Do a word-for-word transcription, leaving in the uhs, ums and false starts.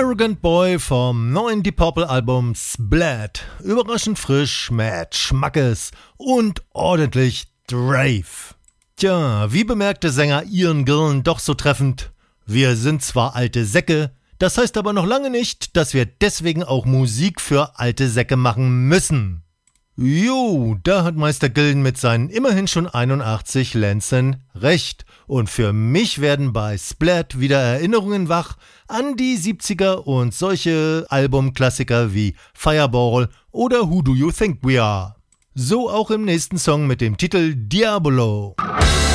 Arrogant Boy vom neuen Deep Purple Album Splat. Überraschend frisch, mit Schmackes und ordentlich Drave. Tja, wie bemerkt der Sänger Ian Gillan doch so treffend: Wir sind zwar alte Säcke, das heißt aber noch lange nicht, dass wir deswegen auch Musik für alte Säcke machen müssen. Jo, da hat Meister Gillan mit seinen immerhin schon einundachtzig Lenzen recht. Und für mich werden bei Splat wieder Erinnerungen wach an die siebziger und solche Albumklassiker wie Fireball oder Who Do You Think We Are. So auch im nächsten Song mit dem Titel Diabolo.